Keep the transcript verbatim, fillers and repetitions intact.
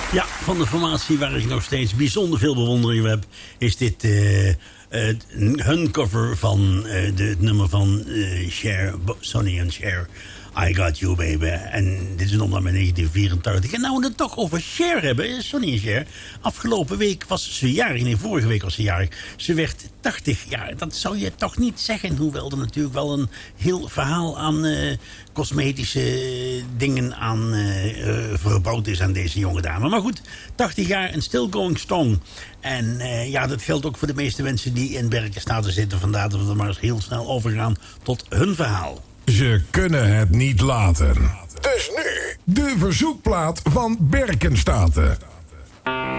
Ja, van de formatie waar ik nog steeds bijzonder veel bewondering voor heb, is dit uh, uh, hun cover van uh, de, het nummer van uh, Cher, Sonny en Cher. I Got You Baby. En dit is een opname in negentien vierentachtig. En nou we het toch over Cher hebben, Sonny en Cher. Afgelopen week was ze jarig. Nee, vorige week was ze jarig. Ze werd tachtig jaar. Dat zou je toch niet zeggen. Hoewel er natuurlijk wel een heel verhaal aan uh, cosmetische dingen aan uh, uh, verbouwd is aan deze jonge dame. Maar goed, tachtig jaar en still going strong. En uh, ja, dat geldt ook voor de meeste mensen die in Berkenstaten zitten. Vandaar dat we er maar eens heel snel overgaan tot hun verhaal. Ze kunnen het niet laten. Dus nu de verzoekplaat van Berkenstaten.